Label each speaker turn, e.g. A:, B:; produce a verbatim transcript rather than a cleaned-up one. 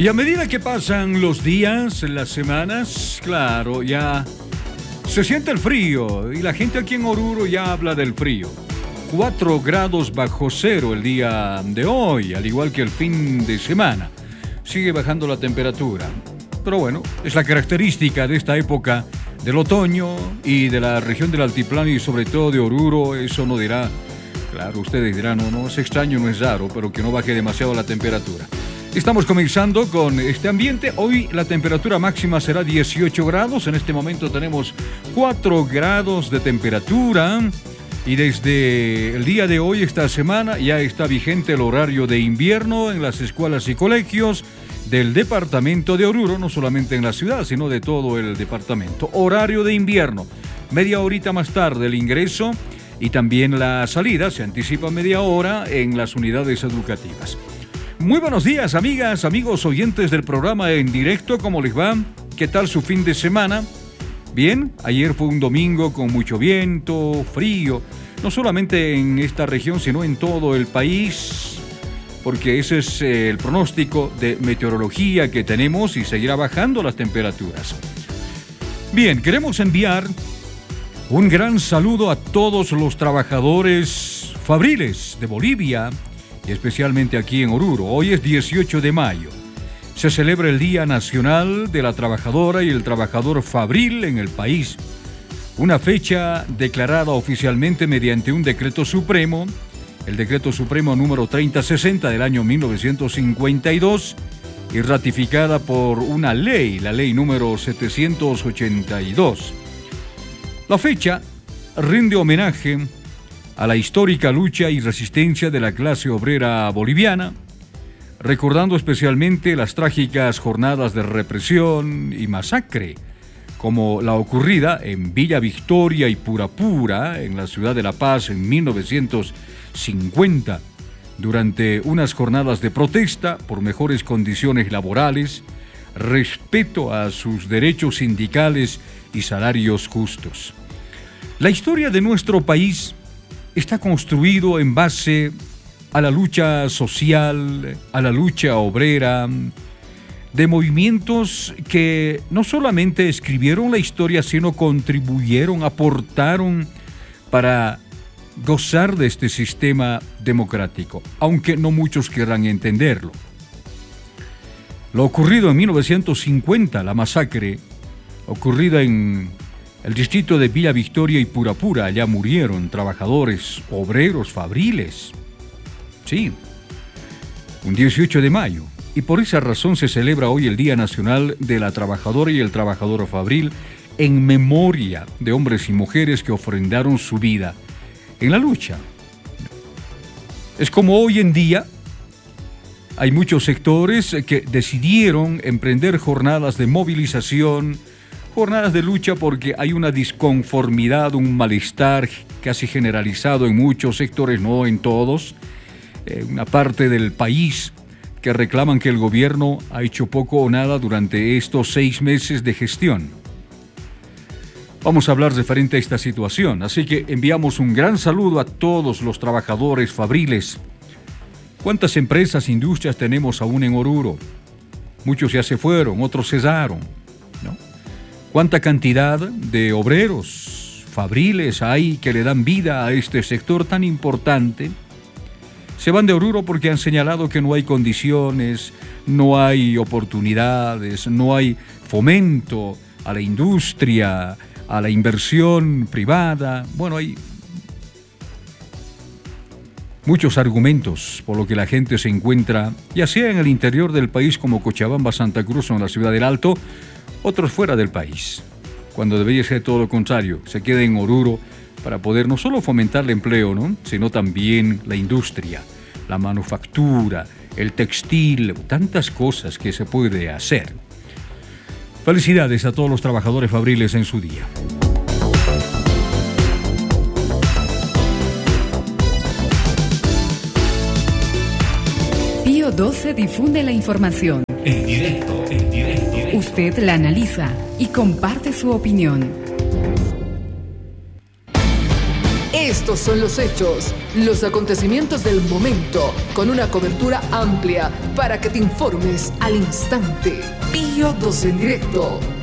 A: Y a medida que pasan los días, las semanas, claro, ya se siente el frío y la gente aquí en Oruro ya habla del frío. Cuatro grados bajo cero el día de hoy, al igual que el fin de semana. Sigue bajando la temperatura. Pero bueno, es la característica de esta época del otoño y de la región del altiplano y sobre todo de Oruro. Eso no dirá, claro, ustedes dirán, no, no es extraño, no es raro, pero que no baje demasiado la temperatura. Estamos comenzando con este ambiente. Hoy la temperatura máxima será dieciocho grados. En este momento tenemos cuatro grados de temperatura. Y desde el día de hoy, esta semana, ya está vigente el horario de invierno en las escuelas y colegios del departamento de Oruro, no solamente en la ciudad, sino de todo el departamento. Horario de invierno, media horita más tarde el ingreso y también la salida, se anticipa media hora en las unidades educativas. Muy buenos días, amigas, amigos oyentes del programa en directo, ¿cómo les va? ¿Qué tal su fin de semana? Bien, ayer fue un domingo con mucho viento, frío, no solamente en esta región, sino en todo el país, porque ese es el pronóstico de meteorología que tenemos y seguirá bajando las temperaturas. Bien, queremos enviar un gran saludo a todos los trabajadores fabriles de Bolivia, y especialmente aquí en Oruro. Hoy es dieciocho de mayo. Se celebra el Día Nacional de la Trabajadora y el Trabajador Fabril en el país. Una fecha declarada oficialmente mediante un decreto supremo, el decreto supremo número treinta sesenta del año mil novecientos cincuenta y dos, y ratificada por una ley, la ley número setecientos ochenta y dos. La fecha rinde homenaje a la histórica lucha y resistencia de la clase obrera boliviana, recordando especialmente las trágicas jornadas de represión y masacre, como la ocurrida en Villa Victoria y Purapura, en la ciudad de La Paz, en mil novecientos cincuenta, durante unas jornadas de protesta por mejores condiciones laborales, respeto a sus derechos sindicales y salarios justos. La historia de nuestro país está construido en base a la lucha social, a la lucha obrera, de movimientos que no solamente escribieron la historia, sino contribuyeron, aportaron para gozar de este sistema democrático, aunque no muchos querrán entenderlo. Lo ocurrido en mil novecientos cincuenta, la masacre ocurrida en el distrito de Villa Victoria y Purapura, allá murieron trabajadores, obreros, fabriles. Sí, un dieciocho de mayo, y por esa razón se celebra hoy el Día Nacional de la Trabajadora y el Trabajador Fabril en memoria de hombres y mujeres que ofrendaron su vida en la lucha. Es como hoy en día hay muchos sectores que decidieron emprender jornadas de movilización, jornadas de lucha porque hay una disconformidad, un malestar casi generalizado en muchos sectores, no en todos, una parte del país que reclaman que el gobierno ha hecho poco o nada durante estos seis meses de gestión. Vamos a hablar referente a esta situación, así que enviamos un gran saludo a todos los trabajadores fabriles. ¿Cuántas empresas, industrias tenemos aún en Oruro? Muchos ya se fueron, otros cesaron, ¿no? ¿Cuánta cantidad de obreros fabriles hay que le dan vida a este sector tan importante? Se van de Oruro porque han señalado que no hay condiciones, no hay oportunidades, no hay fomento a la industria, a la inversión privada. Bueno, hay muchos argumentos por lo que la gente se encuentra, ya sea en el interior del país como Cochabamba, Santa Cruz o en la ciudad del Alto, otros fuera del país, cuando debería ser todo lo contrario, se queda en Oruro para poder no solo fomentar el empleo, ¿no?, sino también la industria, la manufactura, el textil, tantas cosas que se puede hacer. Felicidades a todos los trabajadores fabriles en su día.
B: Pío doce difunde la información.
C: En directo, en directo.
B: Usted la analiza y comparte su opinión.
D: Estos son los hechos, los acontecimientos del momento, con una cobertura amplia para que te informes al instante. Pío doce en directo.